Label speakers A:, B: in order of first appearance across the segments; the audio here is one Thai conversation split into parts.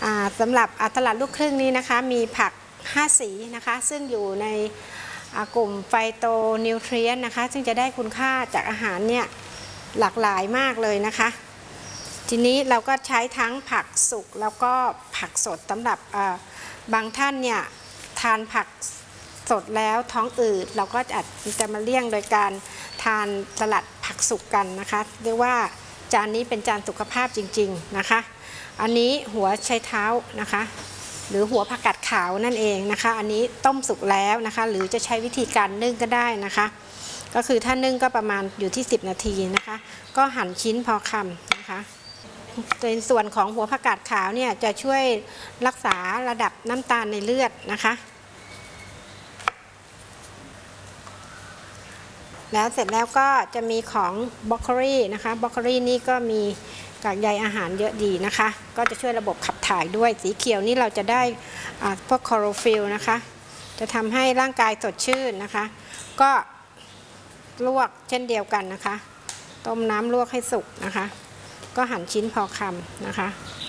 A: สำหรับตลาดลูกครึ่งนี้นะคะมีผัก5สีนะคะซึ่งอยู่ในกลุ่มไฟโตนิวทรียนนะคะซึ่งจะได้คุณค่าจากอาหารเนี่ยหลากหลายมากเลยนะคะทีนี้เราก็ใช้ทั้งผักสุกแล้วก็ผักสดสำหรับบางท่านเนี่ยทานผักสดแล้วท้องอืดเราก็จะมาเลี่ยงโดยการทานสลัดผักสุกกันนะคะเรียกว่าจานนี้เป็นจานสุขภาพจริงๆนะคะอันนี้หัวไชเท้านะคะหรือหัวผักกาดขาวนั่นเองนะคะอันนี้ต้มสุกแล้วนะคะหรือจะใช้วิธีการนึ่งก็ได้นะคะก็คือถ้านึ่งก็ประมาณอยู่ที่10 นาทีนะคะก็หั่นชิ้นพอคำนะคะในส่วนของหัวผักกาดขาวเนี่ยจะช่วยรักษาระดับน้ำตาลในเลือดนะคะแล้วเสร็จแล้วก็จะมีของบรอกโคลีนะคะบรอกโคลีนี่ก็มีกากใยอาหารเยอะดีนะคะก็จะช่วยระบบขับถ่ายด้วยสีเขียวนี่เราจะได้พวกคลอโรฟิลนะคะจะทำให้ร่างกายสดชื่นนะคะก็ลวกเช่นเดียวกันนะคะต้มน้ำลวกให้สุกนะคะก็หั่นชิ้นพอคำนะคะ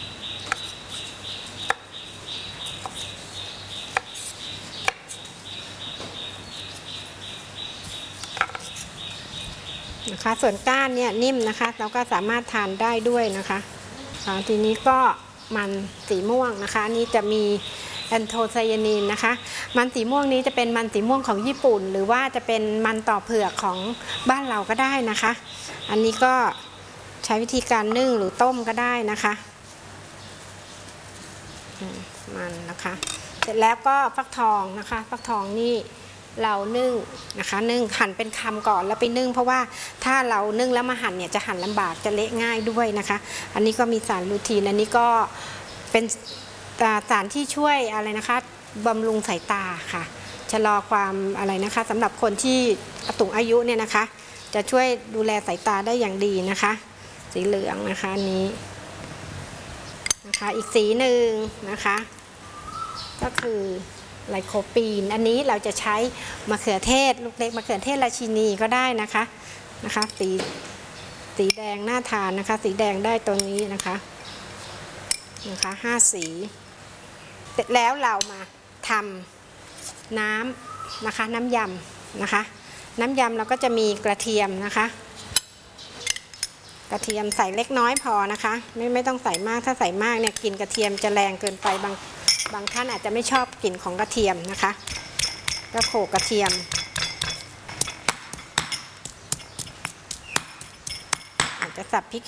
A: ส่วนก้านเนี่ยนิ่มนะคะเราก็สามารถทานได้ด้วยนะคะทีนี้ก็มันสีม่วงนะคะนี้จะมีแอนโทไซยานีนนะคะมันสีม่วงนี้จะเป็นมันสีม่วงของญี่ปุ่นหรือว่าจะเป็นมันต่อเผือกของบ้านเราก็ได้นะคะอันนี้ก็ใช้วิธีการนึ่งหรือต้มก็ได้นะคะมันนะคะเสร็จแล้วก็ฟักทองนะคะฟักทองนี่เรานึ่งนะคะนึ่งหั่นเป็นคำก่อนแล้วไปนึ่งเพราะว่าถ้าเรานึ่งแล้วมาหั่นเนี่ยจะหั่นลำบากจะเละง่ายด้วยนะคะอันนี้ก็มีสารลูทีนอันนี้ก็เป็นสารที่ช่วยอะไรนะคะบำรุงสายตาค่ะชะลอความอะไรนะคะสำหรับคนที่สูงอายุเนี่ยนะคะจะช่วยดูแลสายตาได้อย่างดีนะคะสีเหลืองนะคะนี้นะคะอีกสีหนึ่งนะคะก็คือไลโคปีนอันนี้เราจะใช้มะเขือเทศลูกเล็กมะเขือเทศราชินีก็ได้นะคะสีแดงน่าทานนะคะสีแดงได้ตัวนี้นะคะ5 สีเสร็จแล้วเรามาทำน้ำนะคะน้ำยำนะคะน้ำยำเราก็จะมีกระเทียมนะคะกระเทียมใส่เล็กน้อยพอนะคะไม่ต้องใส่มากถ้าใส่มากเนี่ยกลิ่นกระเทียมจะแรงเกินไปบางท่านอาจจะไม่ชอบกลิ่นของกระเทียมนะคะก็โขลกกระเทียมอาจจะสับพริก